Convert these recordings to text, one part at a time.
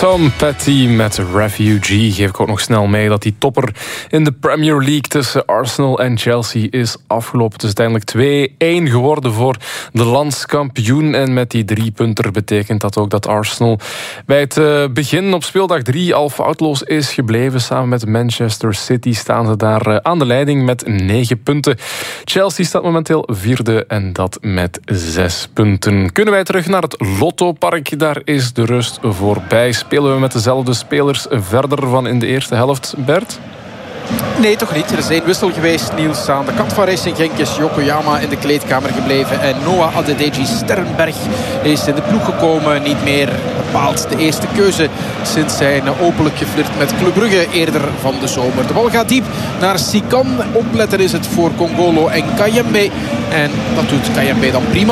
Tom Petty met Refugee. Geef ik ook nog snel mee dat die topper in de Premier League tussen Arsenal en Chelsea is afgelopen. Het is uiteindelijk 2-1 geworden voor de landskampioen. En met die 3-punter betekent dat ook dat Arsenal bij het begin op speeldag 3 al foutloos is gebleven. Samen met Manchester City staan ze daar aan de leiding met 9 punten. Chelsea staat momenteel 4e en dat met 6 punten. Kunnen wij terug naar het Lottopark? Daar is de rust voorbij. Spelen we met dezelfde spelers verder van in de eerste helft, Bert? Nee, toch niet. Er is 1 wissel geweest, Niels. Aan de kant van Racing Genk is Yokoyama in de kleedkamer gebleven. En Noah Adedeji Sternberg is in de ploeg gekomen. Niet meer bepaald de eerste keuze sinds zijn openlijk geflirt met Club Brugge eerder van de zomer. De bal gaat diep naar Sikan. Opletter is het voor Kongolo en Kayembe. En dat doet Kayembe dan prima.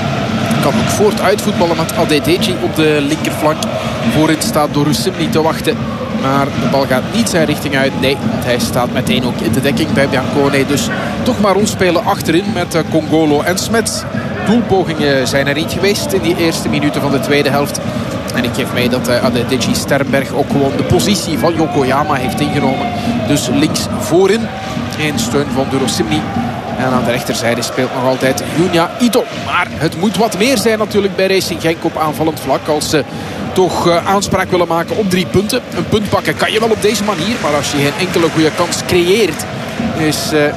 Kan ook voort uitvoetballen met Adedeji op de linkerflank. Voorin staat Dorusimni te wachten. Maar de bal gaat niet zijn richting uit. Nee, want hij staat meteen ook in de dekking bij Biancone. Dus toch maar rondspelen achterin met Kongolo en Smets. Doelpogingen zijn er niet geweest in die eerste minuten van de tweede helft. En ik geef mee dat Adedeji Sternberg ook gewoon de positie van Yokoyama heeft ingenomen. Dus links voorin. In steun van Dorusimni. En aan de rechterzijde speelt nog altijd Junya Ito. Maar het moet wat meer zijn natuurlijk bij Racing Genk op aanvallend vlak. Als ze toch aanspraak willen maken op 3 punten. Een punt pakken kan je wel op deze manier. Maar als je geen enkele goede kans creëert, is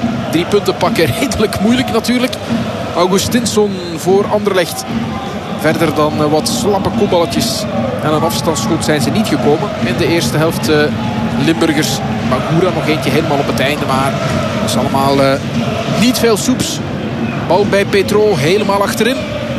3 punten pakken redelijk moeilijk natuurlijk. Augustinsson voor Anderlecht. Verder dan wat slappe kopballetjes en een afstandsschot zijn ze niet gekomen. In de eerste helft Limburgers. Bangura nog eentje helemaal op het einde. Maar dat is allemaal niet veel soeps. Bal bij Petro helemaal achterin.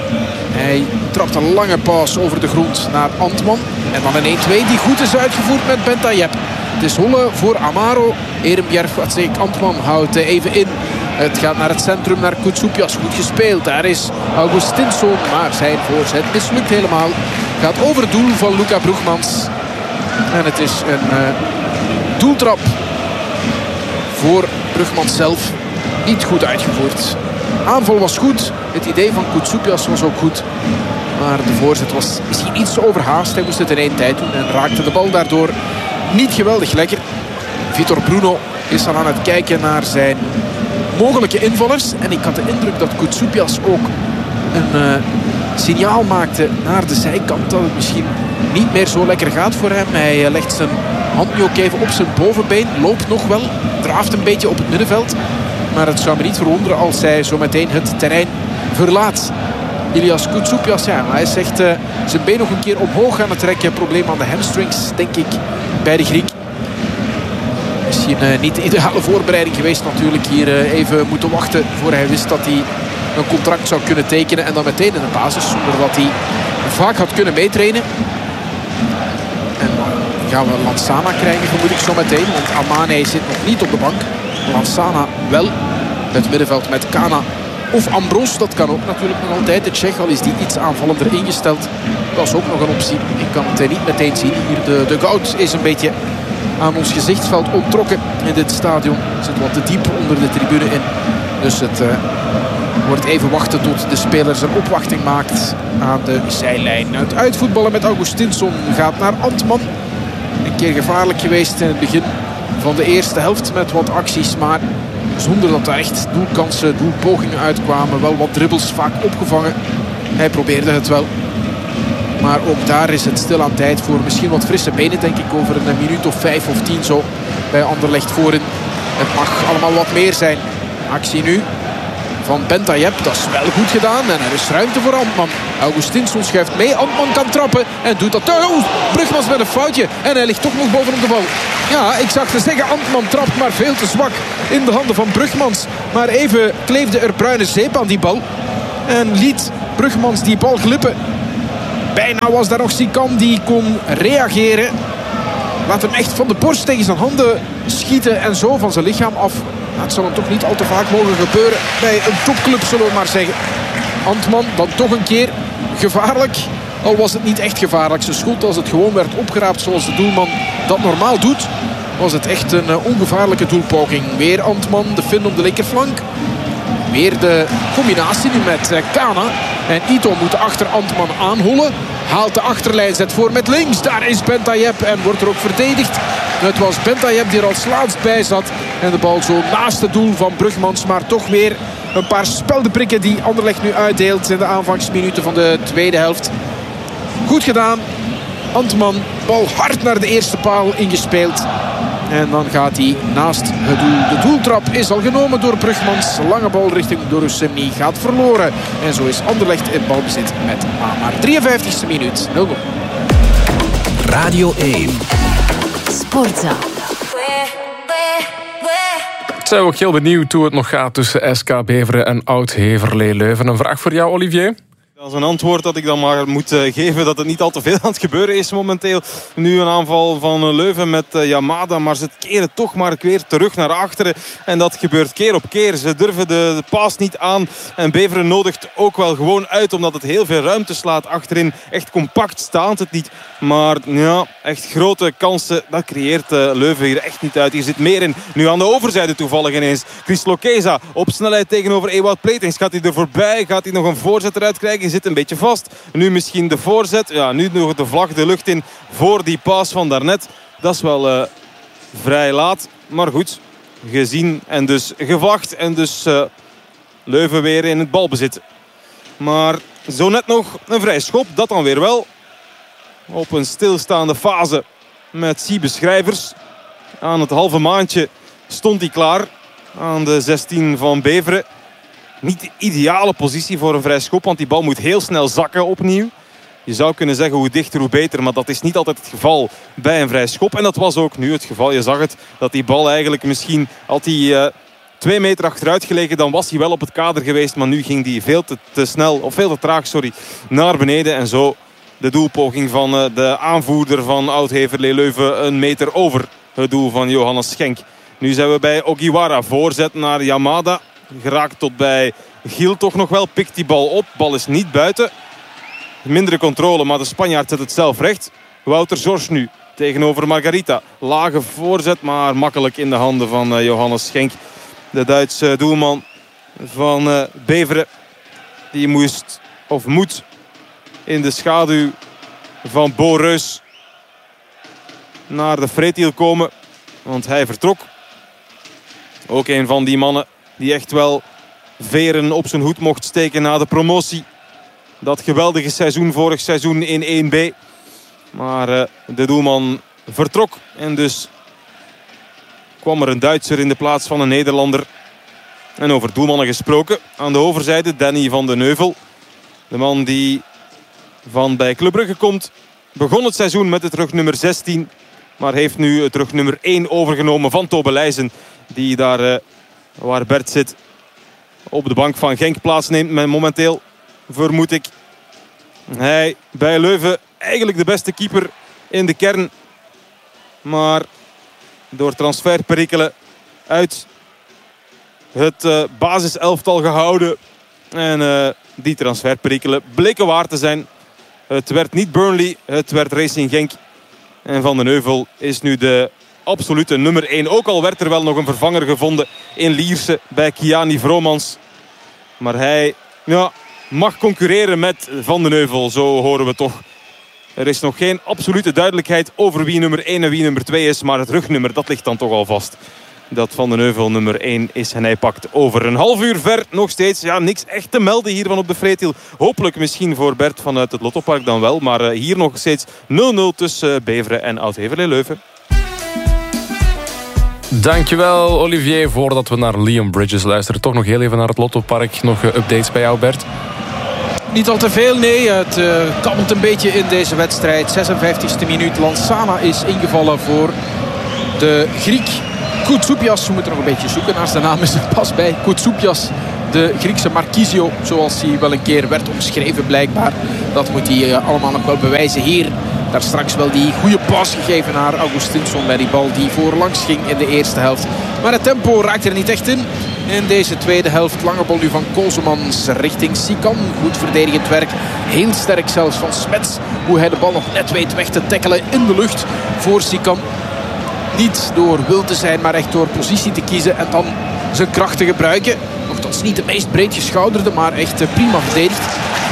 Hij trapt een lange paas over de grond naar Antman. En dan een 1-2 die goed is uitgevoerd met Bentayeb. Het is Holle voor Amaro. Erembjerg, wat zeg ik, Antman houdt even in. Het gaat naar het centrum, naar Koutsoupias. Goed gespeeld. Daar is Augustinsson. Maar zijn voorzet mislukt helemaal. Gaat over het doel van Luca Brugmans. En het is een doeltrap voor Brugmans zelf. Niet goed uitgevoerd. Aanval was goed. Het idee van Koutsoupias was ook goed. Maar de voorzet was misschien iets overhaast. Hij moest het in 1 tijd doen en raakte de bal daardoor niet geweldig lekker. Vitor Bruno is dan aan het kijken naar zijn mogelijke invallers. En ik had de indruk dat Koutsoupias ook een signaal maakte naar de zijkant. Dat het misschien niet meer zo lekker gaat voor hem. Hij legt zijn hand nu ook even op zijn bovenbeen. Loopt nog wel. Draaft een beetje op het middenveld. Maar het zou me niet verwonderen als hij zo meteen het terrein verlaat. Ilias Koutsoupias, ja, hij is echt zijn been nog een keer omhoog aan het trekken. Probleem aan de hamstrings, denk ik, bij de Griek. Misschien niet de ideale voorbereiding geweest natuurlijk. Hier even moeten wachten voor hij wist dat hij een contract zou kunnen tekenen. En dan meteen in de basis, zonder dat hij vaak had kunnen meetrainen. En dan gaan we Lansana krijgen, vermoed ik zo meteen. Want Amane zit nog niet op de bank. Lansana wel. Het middenveld met Kana of Ambros. Dat kan ook natuurlijk nog altijd. De Tsjech, al is die iets aanvallender ingesteld. Dat is ook nog een optie. Ik kan het niet meteen zien. Hier de goud is een beetje aan ons gezichtsveld onttrokken in dit stadion. Zit wat te diep onder de tribune in. Dus het wordt even wachten tot de speler zijn opwachting maakt aan de zijlijn. Het uitvoetballen met Augustinsson gaat naar Antman. Een keer gevaarlijk geweest in het begin van de eerste helft met wat acties. Maar zonder dat er echt doelkansen, doelpogingen uitkwamen. Wel wat dribbels vaak opgevangen. Hij probeerde het wel. Maar ook daar is het stilaan tijd voor misschien wat frisse benen, denk ik. Over een minuut of 5 of 10 zo bij Anderlecht voorin. Het mag allemaal wat meer zijn. Actie nu van Bentayeb. Dat is wel goed gedaan. En er is ruimte voor Antman. Augustinsson schuift mee. Antman kan trappen. En doet dat. Brugmans met een foutje. En hij ligt toch nog bovenop de bal. Ja, ik zag te zeggen, Antman trapt maar veel te zwak in de handen van Brugmans. Maar even kleefde er bruine zeep aan die bal. En liet Brugmans die bal glippen. Bijna was daar nog Sikan die kon reageren. Laat hem echt van de borst tegen zijn handen schieten en zo van zijn lichaam af. Het zal hem toch niet al te vaak mogen gebeuren bij een topclub, zullen we maar zeggen. Antman dan toch een keer gevaarlijk. Al was het niet echt gevaarlijk. Zijn schot, als het gewoon werd opgeraapt zoals de doelman dat normaal doet, was het echt een ongevaarlijke doelpoging. Weer Antman, de Fin op de linkerflank. Weer de combinatie nu met Kana. En Ito moet achter Antman aanhollen. haalt de achterlijn, zet voor met links. Daar is Bentayeb en wordt er ook verdedigd. Het was Bentayeb die er als laatst bij zat. En de bal zo naast het doel van Brugmans. Maar toch weer een paar speldenprikken die Anderlecht nu uitdeelt in de aanvangsminuten van de tweede helft. Goed gedaan. Antman, bal hard naar de eerste paal ingespeeld. En dan gaat hij naast het doel. De doeltrap is al genomen door Brugmans. Lange bal richting Dorussemni gaat verloren. En zo is Anderlecht in balbezit met maar 53e minuut. 0-0. Radio 1. Sportza. Zijn we ook heel benieuwd hoe het nog gaat tussen SK Beveren en Oud-Heverlee Leuven. Een vraag voor jou, Olivier? Dat is een antwoord dat ik dan maar moet geven dat het niet al te veel aan het gebeuren is momenteel. Nu een aanval van Leuven met Yamada, maar ze keren toch maar weer terug naar achteren. En dat gebeurt keer op keer. Ze durven de paas niet aan. En Beveren nodigt ook wel gewoon uit, omdat het heel veel ruimte slaat achterin. Echt compact staat het niet. Maar ja, echt grote kansen, dat creëert Leuven hier echt niet uit. Hier zit meer in. Nu aan de overzijde toevallig ineens. Chris Lokeza op snelheid tegenover Ewout Pleitings. Gaat hij er voorbij? Gaat hij nog een voorzet eruit krijgen? Hij zit een beetje vast. Nu misschien de voorzet. Ja, nu nog de vlag de lucht in voor die paas van daarnet. Dat is wel vrij laat. Maar goed, gezien en dus gevlacht. En dus Leuven weer in het balbezit. Maar zo net nog een vrij schop. Dat dan weer wel. Op een stilstaande fase met Siebe Schrijvers. Aan het halve maandje stond hij klaar. Aan de 16 van Beveren. Niet de ideale positie voor een vrij schop, want die bal moet heel snel zakken opnieuw. Je zou kunnen zeggen hoe dichter hoe beter, maar dat is niet altijd het geval bij een vrij schop. En dat was ook nu het geval. Je zag het, dat die bal eigenlijk misschien, had hij 2 meter achteruit gelegen, dan was hij wel op het kader geweest. Maar nu ging die veel te snel, of veel te traag, naar beneden. En zo de doelpoging van de aanvoerder van Oud-Heverlee Leuven een meter over het doel van Johannes Schenk. Nu zijn we bij Ogiwara. Voorzet naar Yamada. Geraakt tot bij Giel toch nog wel. Pikt die bal op. Bal is niet buiten. Mindere controle, maar de Spanjaard zet het zelf recht. Wouter George nu tegenover Margarita. Lage voorzet, maar makkelijk in de handen van Johannes Schenk. De Duitse doelman van Beveren. Die moet in de schaduw van Bo Reus naar de Freetiel komen. Want hij vertrok. Ook een van die mannen die echt wel veren op zijn hoed mocht steken na de promotie. Dat geweldige seizoen, vorig seizoen in 1B. Maar de doelman vertrok. En dus kwam er een Duitser in de plaats van een Nederlander. En over doelmannen gesproken. Aan de overzijde Danny van den Heuvel. De man die van bij Club Brugge komt. Begon het seizoen met het rugnummer 16. Maar heeft nu het rugnummer 1 overgenomen van Tobelijzen. Die daar waar Bert zit op de bank van Genk plaatsneemt. Maar momenteel vermoed ik hij bij Leuven eigenlijk de beste keeper in de kern. Maar door transferperikelen uit het basiselftal gehouden. En die transferperikelen bleken waar te zijn. Het werd niet Burnley, het werd Racing Genk. En Van den Heuvel is nu de absolute nummer 1. Ook al werd er wel nog een vervanger gevonden in Lierse bij Kiani Vromans. Maar hij mag concurreren met Van den Heuvel, zo horen we toch. Er is nog geen absolute duidelijkheid over wie nummer 1 en wie nummer 2 is. Maar het rugnummer, dat ligt dan toch al vast. Dat Van den Heuvel nummer 1 is en hij pakt over een half uur ver. Nog steeds niks echt te melden hiervan op de Freetiel. Hopelijk misschien voor Bert vanuit het Lottopark dan wel. Maar hier nog steeds 0-0 tussen Beveren en Oud-Heverlee Leuven. Dankjewel Olivier. Voordat we naar Liam Bridges luisteren, toch nog heel even naar het Lottopark. Nog updates bij jou, Bert? Niet al te veel, nee. Het kabbelt een beetje in deze wedstrijd. 56e minuut. Lansana is ingevallen voor de Griek Koutsoupias. We moeten nog een beetje zoeken naar zijn naam. Is er pas bij. Koutsoupias, de Griekse Marquisio, zoals hij wel een keer werd omschreven blijkbaar. Dat moet hij allemaal nog wel bewijzen hier. Daar straks wel die goede pas gegeven naar Augustinsson bij die bal die voorlangs ging in de eerste helft. Maar het tempo raakt er niet echt in deze tweede helft. Lange bal nu van Kozemans richting Sikan. Goed verdedigend werk. Heel sterk zelfs van Smets. Hoe hij de bal nog net weet weg te tackelen in de lucht voor Sikan. Niet door wil te zijn, maar echt door positie te kiezen en dan zijn kracht te gebruiken. Nochtans niet de meest breed geschouderde, maar echt prima verdedigd.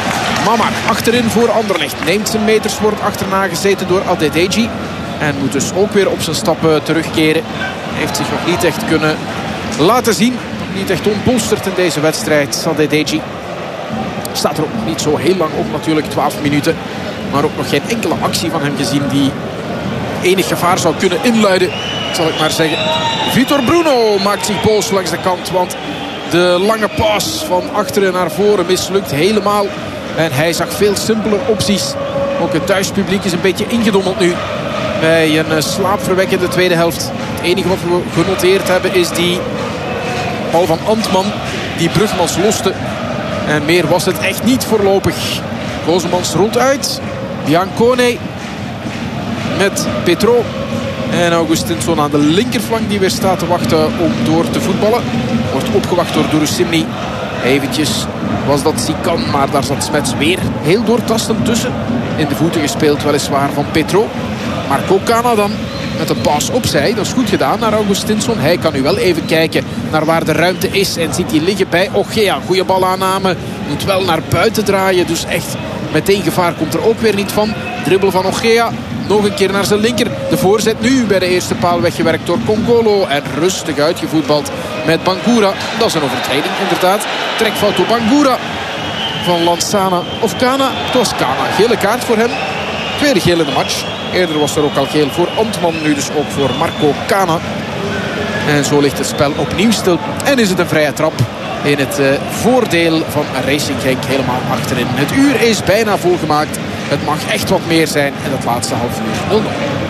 Mamar achterin voor Anderlecht. Neemt zijn meters, wordt achterna gezeten door Adedeji. En moet dus ook weer op zijn stappen terugkeren. Heeft zich nog niet echt kunnen laten zien. Niet echt ontbolsterd in deze wedstrijd. Adedeji staat er ook nog niet zo heel lang op natuurlijk. 12 minuten. Maar ook nog geen enkele actie van hem gezien die enig gevaar zou kunnen inluiden. Zal ik maar zeggen. Vitor Bruno maakt zich boos langs de kant. Want de lange pas van achteren naar voren mislukt helemaal. En hij zag veel simpeler opties. Ook het thuispubliek is een beetje ingedommeld nu. Bij een slaapverwekkende tweede helft. Het enige wat we genoteerd hebben is die bal van Antman. Die Brugmans loste. En meer was het echt niet voorlopig. Kozemans rolt uit. Biancone met Petro. En Augustinsson aan de linkerflank die weer staat te wachten om door te voetballen. Wordt opgewacht door Durusimni. Eventjes was dat Sikan, maar daar zat Smets weer heel doortastend tussen. In de voeten gespeeld weliswaar van Petro. Marco Cana dan met een paas opzij. Dat is goed gedaan naar Augustinsson. Hij kan nu wel even kijken naar waar de ruimte is. En ziet hij liggen bij Ogea. Goede balaanname. Moet wel naar buiten draaien. Dus echt meteen gevaar komt er ook weer niet van. Dribbel van Ogea. Nog een keer naar zijn linker. De voorzet nu bij de eerste paal weggewerkt door Congolo. En rustig uitgevoetbald met Bangura. Dat is een overtreding inderdaad. Trekfout door Bangura van Lansana of Cana. Het was Cana. Gele kaart voor hem. Tweede geel in de match. Eerder was er ook al geel voor Antman. Nu dus ook voor Marco Cana. En zo ligt het spel opnieuw stil. En is het een vrije trap in het voordeel van Racing Genk helemaal achterin. Het uur is bijna volgemaakt. Het mag echt wat meer zijn. En het laatste half uur 0-0.